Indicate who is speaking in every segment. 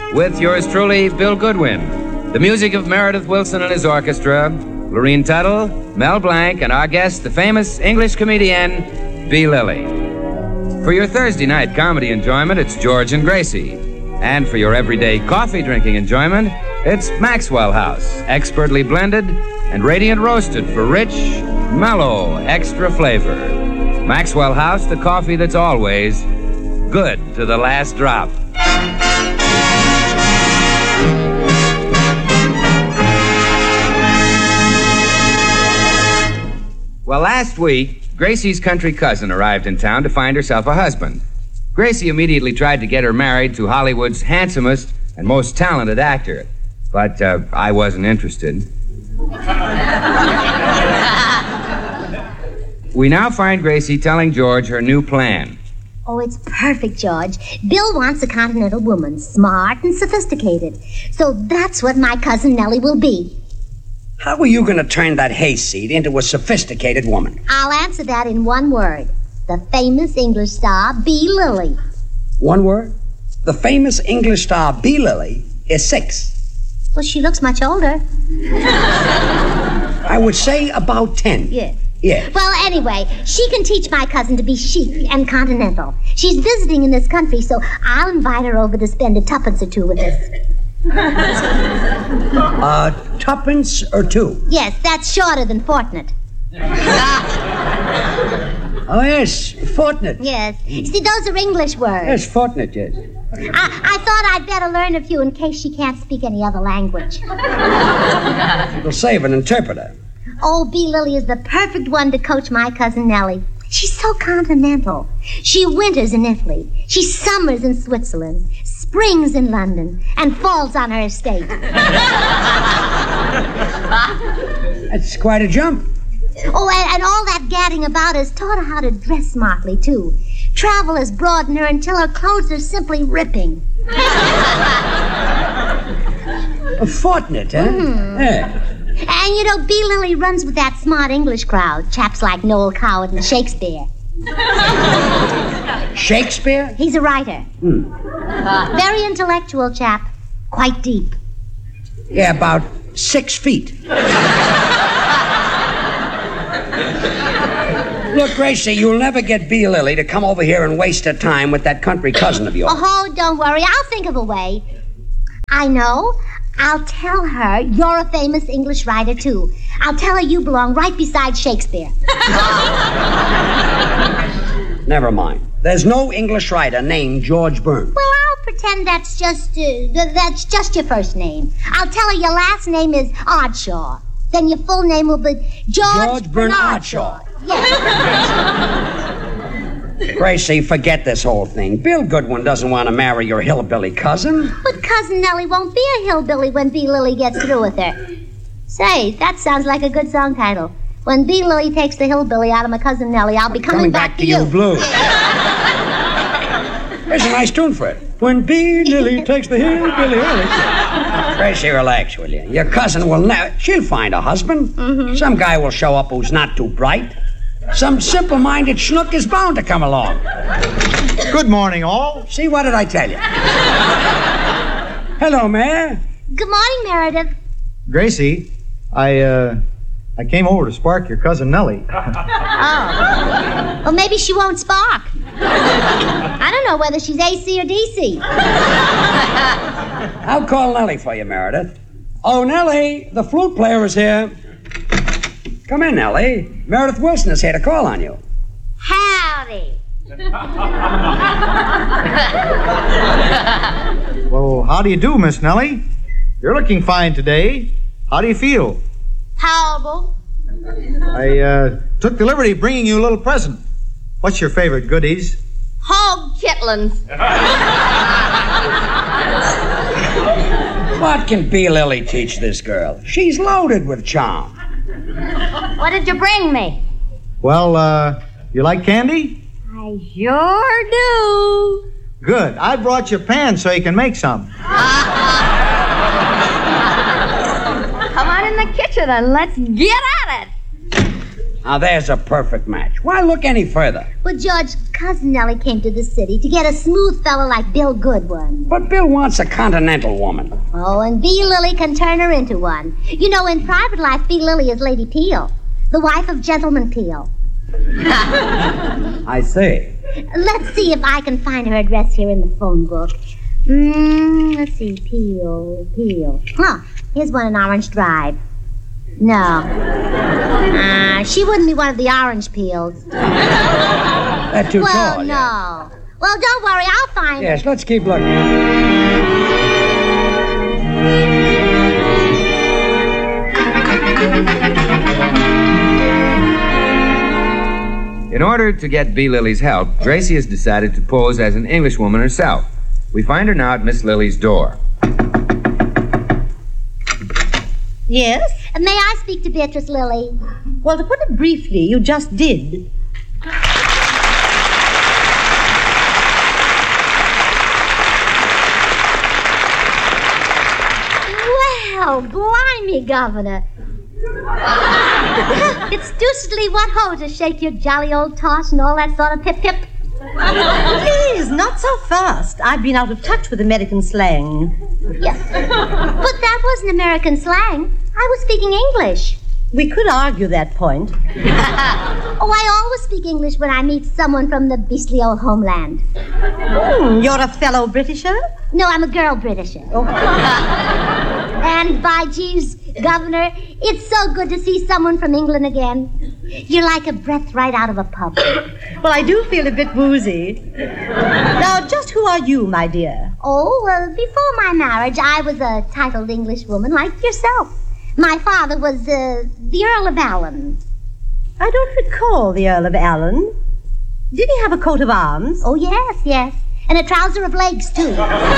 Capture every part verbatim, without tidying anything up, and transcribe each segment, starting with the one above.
Speaker 1: with yours truly, Bill Goodwin. The music of Meredith Willson and his orchestra, Lorene Tuttle, Mel Blanc, and our guest, the famous English comedian, B. Lilly. For your Thursday night comedy enjoyment, it's George and Gracie. And for your everyday coffee drinking enjoyment, it's Maxwell House, expertly blended and radiant roasted for rich, mellow, extra flavor. Maxwell House, the coffee that's always good to the last drop. Well, last week, Gracie's country cousin arrived in town to find herself a husband. Gracie immediately tried to get her married to Hollywood's handsomest and most talented actor, but uh, I wasn't interested. We now find Gracie telling George her new plan.
Speaker 2: Oh, it's perfect, George. Bill wants a continental woman, smart and sophisticated. So that's what my cousin Nellie will be.
Speaker 3: How are you going to turn that hayseed into a sophisticated woman?
Speaker 2: I'll answer that in one word. The famous English star, B. Lilly.
Speaker 3: One word? The famous English star, B. Lilly, is six.
Speaker 2: Well, she looks much older.
Speaker 3: I would say about ten.
Speaker 2: Yeah.
Speaker 3: Yeah.
Speaker 2: Well, anyway, she can teach my cousin to be chic and continental. She's visiting in this country, so I'll invite her over to spend a tuppence or two with us.
Speaker 3: uh, tuppence or two?
Speaker 2: Yes, that's shorter than fortnight.
Speaker 3: Oh, yes, fortnight.
Speaker 2: Yes. See, those are English words.
Speaker 3: Yes, fortnight, yes.
Speaker 2: I, I thought I'd better learn a few in case she can't speak any other language.
Speaker 3: It'll save an interpreter.
Speaker 2: Oh, B. Lilly is the perfect one to coach my cousin Nellie. She's so continental. She winters in Italy. She summers in Switzerland, springs in London, and falls on her estate.
Speaker 3: That's quite a jump.
Speaker 2: Oh, and, and all that gadding about has taught her how to dress smartly, too. Travel has broadened her until her clothes are simply ripping.
Speaker 3: A fortnight, huh?
Speaker 2: Mm.
Speaker 3: Yeah.
Speaker 2: And, you know, B. Lilly runs with that smart English crowd, chaps like Noel Coward and Shakespeare.
Speaker 3: Shakespeare?
Speaker 2: He's a writer.
Speaker 3: Hmm.
Speaker 2: Uh, very intellectual chap. Quite deep.
Speaker 3: Yeah, about six feet. Look, Gracie, you'll never get B. Lilly to come over here and waste her time with that country cousin of yours.
Speaker 2: Oh, don't worry. I'll think of a way. I know. I'll tell her you're a famous English writer, too. I'll tell her you belong right beside Shakespeare.
Speaker 3: Never mind. There's no English writer named George Burns.
Speaker 2: Well, I'll pretend that's just uh, th- that's just your first name. I'll tell her your last name is Oddshaw. Then your full name will be George,
Speaker 3: George Bernard Shaw.
Speaker 2: Yes.
Speaker 3: Gracie, forget this whole thing. Bill Goodwin doesn't want to marry your hillbilly cousin.
Speaker 2: But Cousin Nellie won't be a hillbilly when B. Lilly gets through with her. Say, that sounds like a good song title. When B. Lilly takes the hillbilly out of my Cousin Nellie, I'll be coming,
Speaker 3: coming back, back to you. you blues. There's a nice tune for it. When B. Lilly takes the hillbilly out. Gracie, relax, will you? Your cousin will never... She'll find a husband.
Speaker 2: Mm-hmm.
Speaker 3: Some guy will show up who's not too bright. Some simple-minded schnook is bound to come along.
Speaker 4: Good morning, all.
Speaker 3: See, what did I tell you? Hello, Mayor.
Speaker 2: Good morning, Meredith.
Speaker 4: Gracie, I, uh, I came over to spark your cousin Nellie.
Speaker 2: Oh. Well, maybe she won't spark. I don't know whether she's A C or D C.
Speaker 3: I'll call Nellie for you, Meredith. Oh, Nellie, the flute player is here. Come in, Nellie. Meredith Willson is here to call on you.
Speaker 2: Howdy.
Speaker 4: Well, how do you do, Miss Nellie? You're looking fine today. How do you feel?
Speaker 2: Horrible.
Speaker 4: I uh, took the liberty of bringing you a little present. What's your favorite goodies?
Speaker 2: Hog chitlins.
Speaker 3: What can B. Lilly teach this girl? She's loaded with charm.
Speaker 2: What did you bring me?
Speaker 4: Well, uh, you like candy?
Speaker 2: I sure do.
Speaker 4: Good. I brought you pans so you can make some.
Speaker 5: Come on in the kitchen and let's get at it.
Speaker 3: Now, there's a perfect match. Why look any further?
Speaker 2: Well, George, Cousin Nellie came to the city to get a smooth fellow like Bill Goodwin.
Speaker 3: But Bill wants a continental woman.
Speaker 2: Oh, and B. Lily can turn her into one. You know, in private life, B. Lily is Lady Peel, the wife of Gentleman Peel.
Speaker 3: I see.
Speaker 2: Let's see if I can find her address here in the phone book. Mm, let's see, Peel, Peel. Huh, here's one in Orange Drive. No. Uh, she wouldn't be one of the orange peels.
Speaker 3: That's too
Speaker 2: well,
Speaker 3: tall.
Speaker 2: no.
Speaker 3: Yeah.
Speaker 2: Well, don't worry, I'll find
Speaker 3: Yes,
Speaker 2: her.
Speaker 3: let's keep looking.
Speaker 1: In order to get B. Lily's help, Gracie has decided to pose as an Englishwoman herself. We find her now at Miss Lily's door.
Speaker 5: Yes?
Speaker 2: May I speak to Beatrice Lilly?
Speaker 5: Well, to put it briefly, you just did.
Speaker 2: Well, blimey, Governor. It's deucedly what ho to shake your jolly old toss and all that sort of pip-pip.
Speaker 5: Please, not so fast. I've been out of touch with American slang.
Speaker 2: Yeah. But that wasn't American slang. I was speaking English.
Speaker 5: We could argue that point.
Speaker 2: Oh, I always speak English when I meet someone from the beastly old homeland.
Speaker 5: Hmm, you're a fellow Britisher?
Speaker 2: No, I'm a girl Britisher.
Speaker 5: Oh.
Speaker 2: And by Jeeves, Governor, it's so good to see someone from England again. You're like a breath right out of a pub.
Speaker 5: Well, I do feel a bit woozy. Now, just who are you, my dear?
Speaker 2: Oh, well, before my marriage, I was a titled Englishwoman like yourself. My father was uh, the Earl of Allen.
Speaker 5: I don't recall the Earl of Allen. Did he have a coat of arms?
Speaker 2: Oh, yes, yes. And a trouser of legs, too.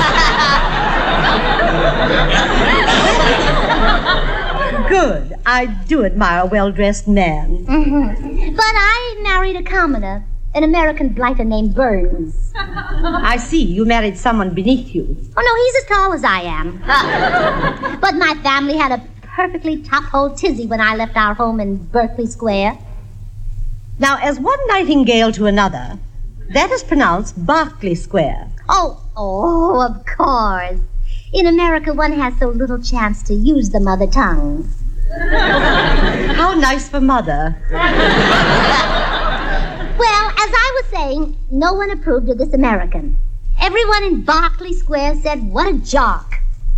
Speaker 5: Good. I do admire a well-dressed man.
Speaker 2: Mm-hmm. But I married a commoner, an American blighter named Burns.
Speaker 5: I see. You married someone beneath you.
Speaker 2: Oh, no, he's as tall as I am. But my family had a perfectly top-hole tizzy when I left our home in Berkeley Square.
Speaker 5: Now, as one nightingale to another, that is pronounced Berkeley Square.
Speaker 2: Oh, oh, of course. In America, one has so little chance to use the mother tongue.
Speaker 5: How nice for Mother.
Speaker 2: Well, as I was saying, no one approved of this American. Everyone in Berkeley Square said, what a jock.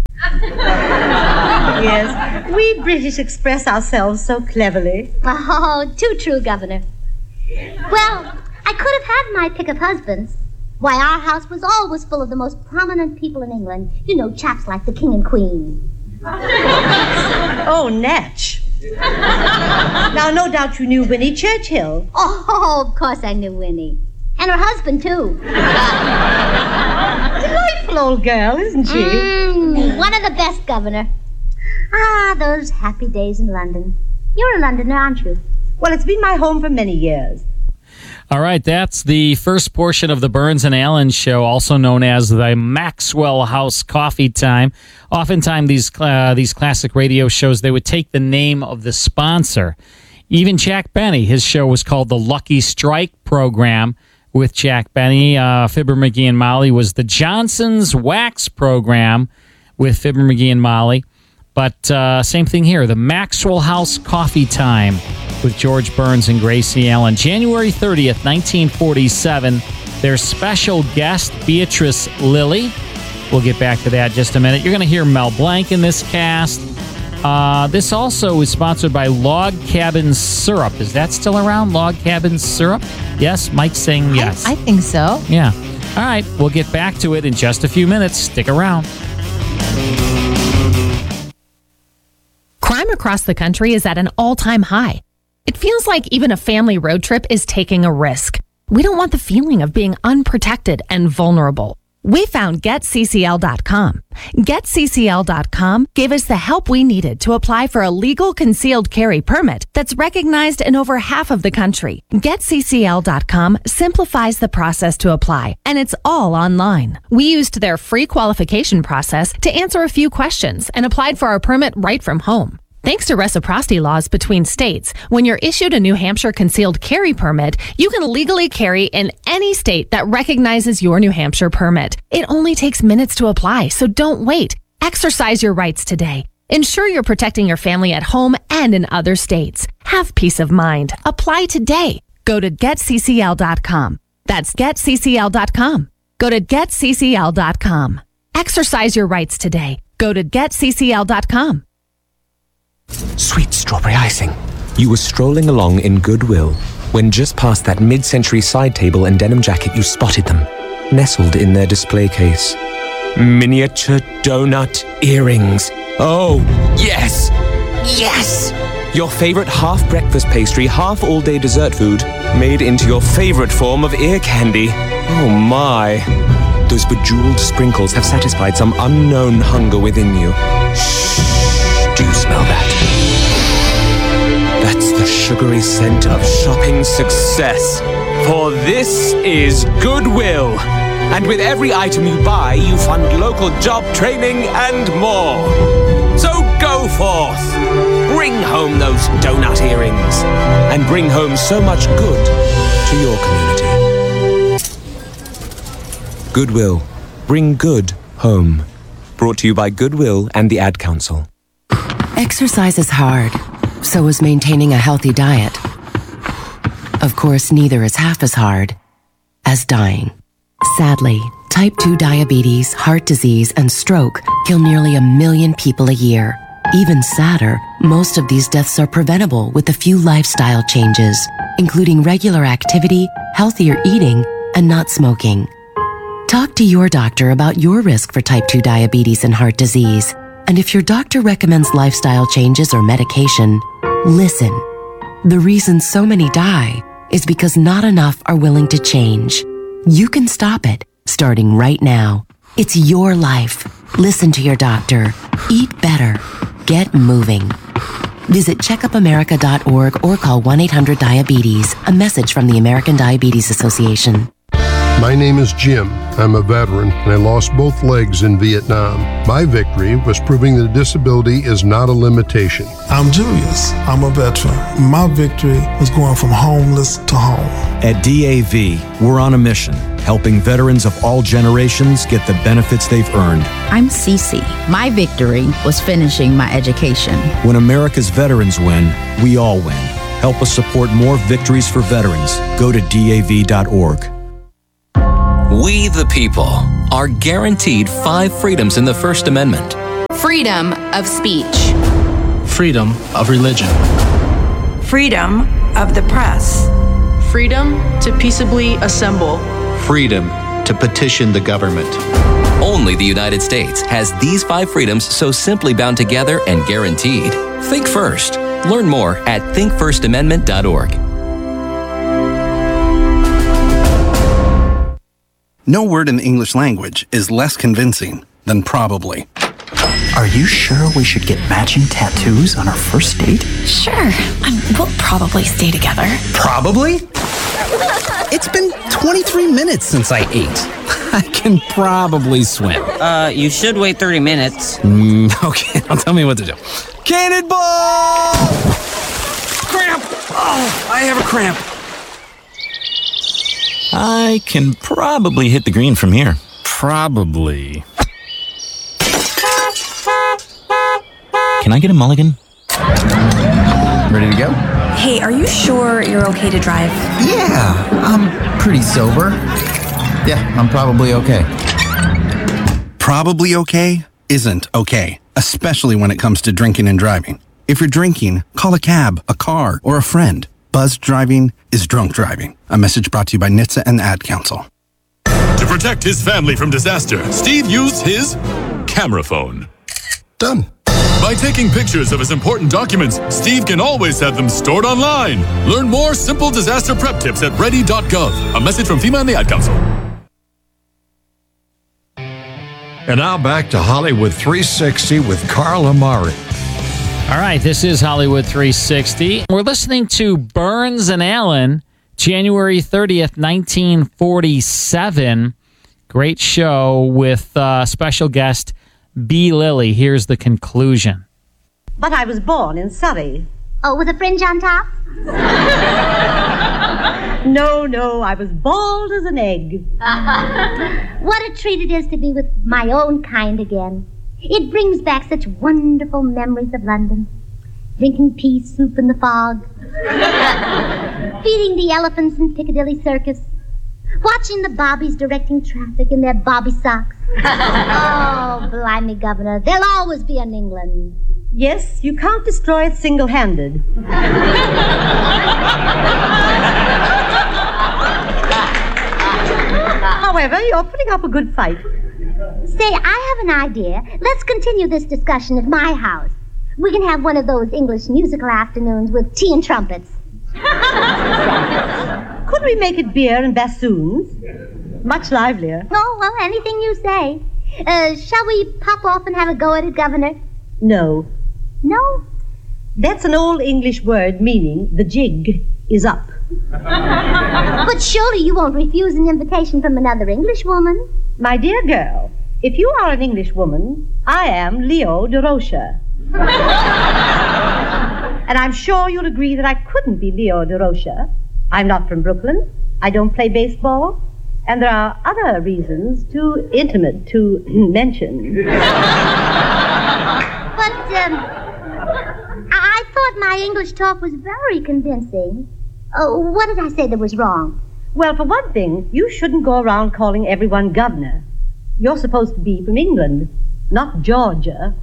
Speaker 5: Yes, we British express ourselves so cleverly.
Speaker 2: Oh, too true, Governor. Well, I could have had my pick of husbands. Why, our house was always full of the most prominent people in England. You know, chaps like the King and Queen.
Speaker 5: Oh, Natch. Now, no doubt you knew Winnie Churchill.
Speaker 2: Oh, of course I knew Winnie. And her husband, too.
Speaker 5: Delightful old girl, isn't she?
Speaker 2: Mm, one of the best, Governor. Ah, those happy days in London. You're a Londoner, aren't you?
Speaker 5: Well, it's been my home for many years.
Speaker 6: All right, that's the first portion of the Burns and Allen Show, also known as the Maxwell House Coffee Time. Oftentimes, these uh, these classic radio shows, they would take the name of the sponsor. Even Jack Benny, his show was called the Lucky Strike Program with Jack Benny. Uh, Fibber, McGee, and Molly was the Johnson's Wax Program with Fibber, McGee, and Molly. But uh, same thing here, the Maxwell House Coffee Time with George Burns and Gracie Allen. January thirtieth, nineteen forty-seven. Their special guest, Beatrice Lilly. We'll get back to that in just a minute. You're going to hear Mel Blanc in this cast. Uh, this also is sponsored by Log Cabin Syrup. Is that still around, Log Cabin Syrup? Yes, Mike's saying yes.
Speaker 7: I, I think so.
Speaker 6: Yeah. All right, we'll get back to it in just a few minutes. Stick around.
Speaker 7: Crime across the country is at an all-time high. It feels like even a family road trip is taking a risk. We don't want the feeling of being unprotected and vulnerable. We found Get C C L dot com. Get C C L dot com gave us the help we needed to apply for a legal concealed carry permit that's recognized in over half of the country. Get C C L dot com simplifies the process to apply, and it's all online. We used their free qualification process to answer a few questions and applied for our permit right from home. Thanks to reciprocity laws between states, when you're issued a New Hampshire concealed carry permit, you can legally carry in any state that recognizes your New Hampshire permit. It only takes minutes to apply, so don't wait. Exercise your rights today. Ensure you're protecting your family at home and in other states. Have peace of mind. Apply today. Go to get c c l dot com. That's get c c l dot com. Go to get c c l dot com. Exercise your rights today. Go to get c c l dot com.
Speaker 8: Sweet strawberry icing. You were strolling along in Goodwill when just past that mid-century side table and denim jacket you spotted them, nestled in their display case. Miniature donut earrings. Oh, yes! Yes! Your favorite half-breakfast pastry, half-all-day dessert food, made into your favorite form of ear candy. Oh my. Those bejeweled sprinkles have satisfied some unknown hunger within you. Shh, do you smell that? That's the sugary scent of shopping success. For this is Goodwill. And with every item you buy, you fund local job training and more. So go forth. Bring home those donut earrings. And bring home so much good to your community. Goodwill. Bring good home. Brought to you by Goodwill and the Ad Council.
Speaker 9: Exercise is hard. So is maintaining a healthy diet. Of course, neither is half as hard as dying. Sadly, type two diabetes, heart disease, and stroke kill nearly a million people a year. Even sadder, most of these deaths are preventable with a few lifestyle changes, including regular activity, healthier eating, and not smoking. Talk to your doctor about your risk for type two diabetes and heart disease. And if your doctor recommends lifestyle changes or medication, listen. The reason so many die is because not enough are willing to change. You can stop it, starting right now. It's your life. Listen to your doctor. Eat better. Get moving. Visit checkup america dot org or call one eight hundred diabetes. A message from the American Diabetes Association.
Speaker 10: My name is Jim. I'm a veteran, and I lost both legs in Vietnam. My victory was proving that disability is not a limitation.
Speaker 11: I'm Julius. I'm a veteran. My victory was going from homeless to home.
Speaker 12: At D A V, we're on a mission, helping veterans of all generations get the benefits they've earned.
Speaker 13: I'm Cece. My victory was finishing my education.
Speaker 12: When America's veterans win, we all win. Help us support more victories for veterans. Go to D A V dot org.
Speaker 14: We, the people, are guaranteed five freedoms in the First Amendment.
Speaker 15: Freedom of speech.
Speaker 16: Freedom of religion.
Speaker 17: Freedom of the press.
Speaker 18: Freedom to peaceably assemble.
Speaker 19: Freedom to petition the government.
Speaker 14: Only the United States has these five freedoms so simply bound together and guaranteed. Think first. Learn more at think first amendment dot org.
Speaker 20: No word in the English language is less convincing than probably.
Speaker 21: Are you sure we should get matching tattoos on our first date?
Speaker 22: Sure. Um, we'll probably stay together.
Speaker 20: Probably? It's been twenty-three minutes since I ate. I can probably swim.
Speaker 23: Uh, you should wait thirty minutes.
Speaker 20: Mm, okay, now tell me what to do. Cannonball! Cramp! Oh, I have a cramp.
Speaker 24: I can probably hit the green from here.
Speaker 20: Probably.
Speaker 24: Can I get a mulligan?
Speaker 21: Ready to go?
Speaker 22: Hey, are you sure you're okay to drive?
Speaker 21: Yeah, I'm pretty sober. Yeah, I'm probably okay.
Speaker 20: Probably okay isn't okay, especially when it comes to drinking and driving. If you're drinking, call a cab, a car, or a friend. Buzzed driving is drunk driving. A message brought to you by N H T S A and the Ad Council.
Speaker 25: To protect his family from disaster, Steve used his camera phone.
Speaker 10: Done.
Speaker 25: By taking pictures of his important documents, Steve can always have them stored online. Learn more simple disaster prep tips at ready dot gov. A message from FEMA and the Ad Council.
Speaker 26: And now back to Hollywood three sixty with Carl Amari.
Speaker 6: All right, this is Hollywood three sixty. We're listening to Burns and Allen, January thirtieth, nineteen forty-seven. Great show with uh, special guest B. Lilly. Here's the conclusion.
Speaker 1: But I was born in Surrey.
Speaker 2: Oh, with a fringe on top?
Speaker 1: No, no, I was bald as an egg.
Speaker 2: What a treat it is to be with my own kind again. It brings back such wonderful memories of London. Drinking pea soup in the fog. Feeding the elephants in Piccadilly Circus. Watching the bobbies directing traffic in their bobby socks. Oh, blimey, Governor, there'll always be an England.
Speaker 1: Yes, you can't destroy it single-handed. However, you're putting up a good fight.
Speaker 2: Say, I have an idea. Let's continue this discussion at my house. We can have one of those English musical afternoons with tea and trumpets.
Speaker 1: Could we make it beer and bassoons? Much livelier.
Speaker 2: Oh, well, anything you say. Uh, shall we pop off and have a go at it, Governor?
Speaker 1: No.
Speaker 2: No?
Speaker 1: That's an old English word meaning the jig is up.
Speaker 2: But surely you won't refuse an invitation from another Englishwoman.
Speaker 1: My dear girl, if you are an Englishwoman, I am Leo de Rocha. And I'm sure you'll agree that I couldn't be Leo de Rocha. I'm not from Brooklyn. I don't play baseball. And there are other reasons too intimate to mention.
Speaker 2: But, um, I thought my English talk was very convincing. Uh, what did I say that was wrong?
Speaker 1: Well, for one thing, you shouldn't go around calling everyone governor. You're supposed to be from England, not Georgia.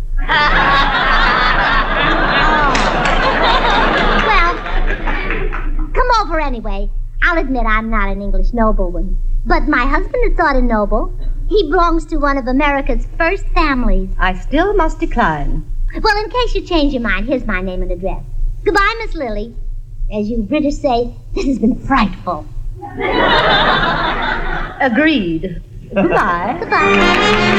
Speaker 2: Well, come over anyway. I'll admit I'm not an English nobleman. But my husband is sort of noble. He belongs to one of America's first families.
Speaker 1: I still must decline.
Speaker 2: Well, in case you change your mind, here's my name and address. Goodbye, Miss Lily. As you British say, this has been frightful.
Speaker 1: Agreed. Goodbye.
Speaker 2: Goodbye.